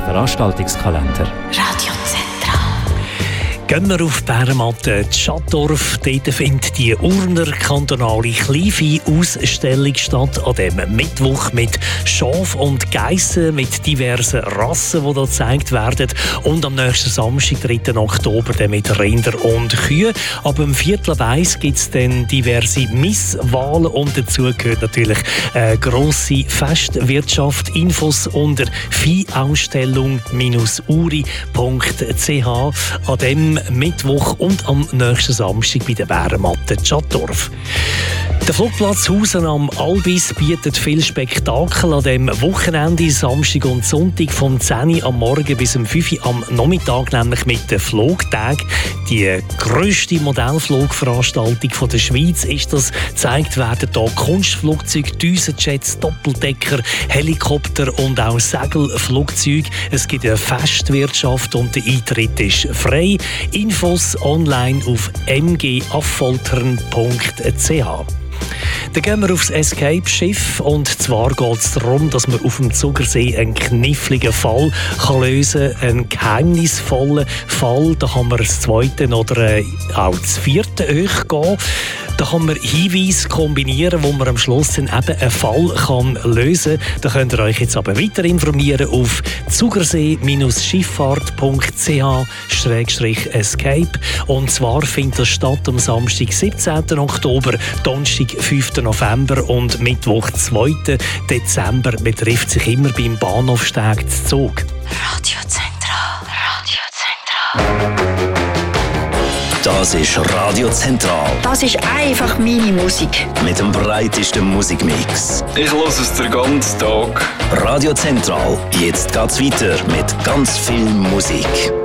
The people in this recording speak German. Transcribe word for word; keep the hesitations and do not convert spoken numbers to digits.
Veranstaltungskalender. Radio Zentral. Gehen wir auf Bärenmatte Tschattdorf. Dort findet die Urner kantonale Kleinvieh-Ausstellung statt. An dem Mittwoch mit Schaf und Geissen, mit diversen Rassen, die da gezeigt werden. Und am nächsten Samstag, dritten Oktober, dann mit Rinder und Kühe. Ab dem Viertel ab eins gibt es dann diverse Misswahlen. Und dazu gehört natürlich eine grosse Festwirtschaft. Infos unter viehausstellung uri punkt c h. An dem Mittwoch und am nächsten Samstag bei der Bärenmatte Tschattdorf. Der Flugplatz Hausen am Albis bietet viel Spektakel an dem Wochenende, Samstag und Sonntag vom zehn Uhr am Morgen bis um fünf Uhr am Nachmittag, nämlich mit den Flugtagen. Die grösste Modellflugveranstaltung der Schweiz ist das. Gezeigt werden hier Kunstflugzeuge, Düsenjets, Doppeldecker, Helikopter und auch Segelflugzeuge. Es gibt eine Festwirtschaft und der Eintritt ist frei. Infos online auf m g affoltern punkt c h. Dann gehen wir aufs Escape-Schiff und zwar geht es darum, dass man auf dem Zugersee einen kniffligen Fall kann lösen kann, einen geheimnisvollen Fall. Da kann man das zweite oder auch das vierte hoch gehen. Da kann man Hinweise kombinieren, wo man am Schluss dann eben einen Fall kann lösen kann. Da könnt ihr euch jetzt aber weiter informieren auf zugersee schifffahrt punkt c h slash escape. Und zwar findet das statt am Samstag, siebzehnten Oktober, Donnerstag, fünften November und Mittwoch, zweiten Dezember. Betrifft sich immer beim Bahnhofsteg zu Zug. Radio Zentral. Radio Zentral. Das ist Radio Zentral. Das ist einfach meine Musik. Mit dem breitesten Musikmix. Ich höre es den ganzen Tag. Radio Zentral. Jetzt geht's weiter mit ganz viel Musik.